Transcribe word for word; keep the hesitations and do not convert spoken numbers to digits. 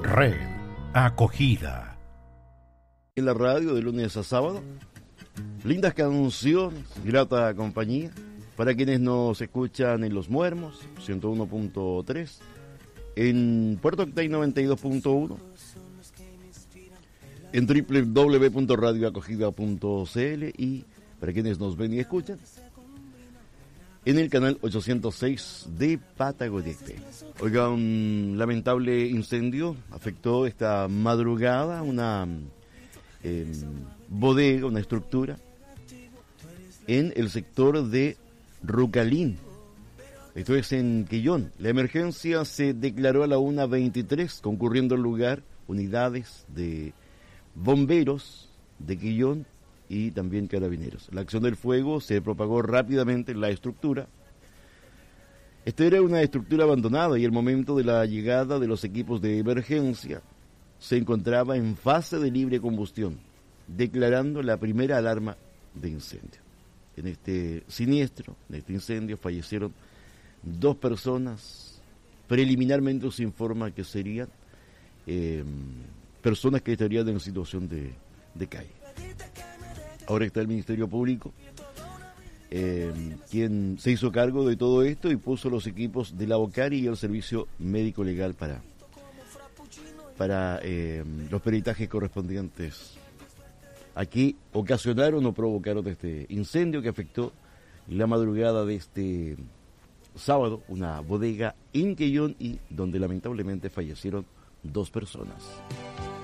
Red Acogida. En la radio de lunes a sábado, lindas canciones, grata compañía, para quienes nos escuchan en Los Muermos, ciento uno punto tres, en Puerto Octay noventa y dos punto uno, en doble u doble u doble u punto radio acogida punto c l y para quienes nos ven y escuchan en el canal ochocientos seis de Patagonia. Oiga, un lamentable incendio afectó esta madrugada una eh, bodega, una estructura en el sector de Rucalín. Esto es en Quillón. La emergencia se declaró a la una veintitrés, concurriendo al lugar unidades de bomberos de Quillón y también carabineros. La acción del fuego se propagó rápidamente en la estructura. Esta era una estructura abandonada y al momento de la llegada de los equipos de emergencia se encontraba en fase de libre combustión, declarando la primera alarma de incendio. En este siniestro, en este incendio, fallecieron dos personas. Preliminarmente se informa que serían eh, personas que estarían en situación de, de calle. Ahora está el Ministerio Público, eh, quien se hizo cargo de todo esto y puso los equipos de la OCARI y el Servicio Médico Legal para, para eh, los peritajes correspondientes. Aquí ocasionaron o provocaron este incendio que afectó la madrugada de este sábado una bodega en Quillón y donde lamentablemente fallecieron dos personas.